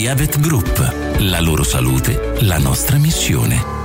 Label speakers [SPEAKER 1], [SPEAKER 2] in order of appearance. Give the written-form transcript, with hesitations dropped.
[SPEAKER 1] Liavet Group. La loro salute, la nostra missione.